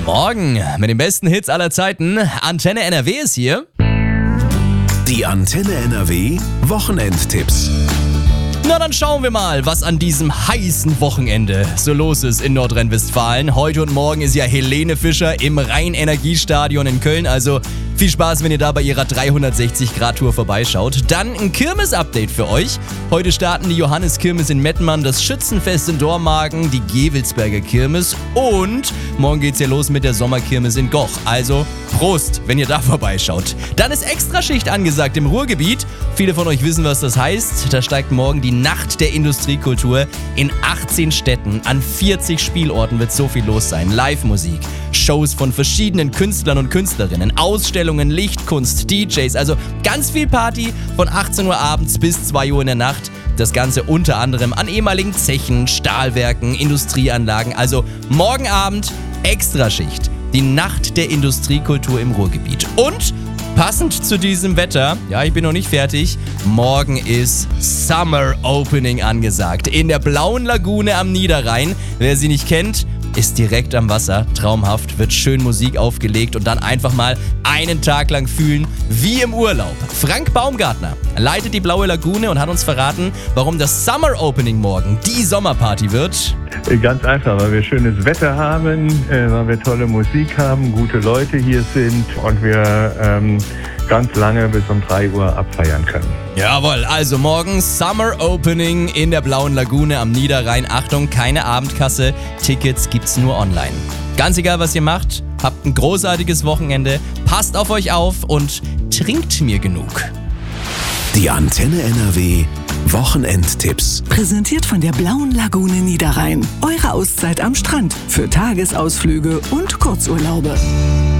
Morgen mit den besten Hits aller Zeiten. Antenne NRW ist hier. Die Antenne NRW Wochenendtipps. Na, dann schauen wir mal, was an diesem heißen Wochenende so los ist in Nordrhein-Westfalen. Heute und morgen ist ja Helene Fischer im Rhein-Energiestadion in Köln, also viel Spaß, wenn ihr da bei ihrer 360-Grad-Tour vorbeischaut. Dann ein Kirmes-Update für euch. Heute starten die Johannes-Kirmes in Mettmann, das Schützenfest in Dormagen, die Gewelsberger Kirmes und morgen geht's ja los mit der Sommerkirmes in Goch. Also Prost, wenn ihr da vorbeischaut. Dann ist Extraschicht angesagt im Ruhrgebiet. Viele von euch wissen, was das heißt. Da steigt morgen die Nacht der Industriekultur. In 18 Städten, an 40 Spielorten wird so viel los sein. Live-Musik, Shows von verschiedenen Künstlern und Künstlerinnen, Ausstellungen, Lichtkunst, DJs, also ganz viel Party von 18 Uhr abends bis 2 Uhr in der Nacht. Das Ganze unter anderem an ehemaligen Zechen, Stahlwerken, Industrieanlagen. Also morgen Abend Extraschicht, die Nacht der Industriekultur im Ruhrgebiet. Und passend zu diesem Wetter, ja, ich bin noch nicht fertig, morgen ist Summer Opening angesagt. In der Blauen Lagune am Niederrhein. Wer sie nicht kennt, ist direkt am Wasser, traumhaft, wird schön Musik aufgelegt und dann einfach mal einen Tag lang fühlen wie im Urlaub. Frank Baumgartner leitet die Blaue Lagune und hat uns verraten, warum das Summer Opening morgen die Sommerparty wird. Ganz einfach, weil wir schönes Wetter haben, weil wir tolle Musik haben, gute Leute hier sind und wir ganz lange bis um 3 Uhr abfeiern können. Jawohl, also morgen Summer Opening in der Blauen Lagune am Niederrhein. Achtung, keine Abendkasse, Tickets gibt's nur online. Ganz egal, was ihr macht, habt ein großartiges Wochenende, passt auf euch auf und trinkt mir genug. Die Antenne NRW Wochenendtipps. Präsentiert von der Blauen Lagune Niederrhein. Eure Auszeit am Strand für Tagesausflüge und Kurzurlaube.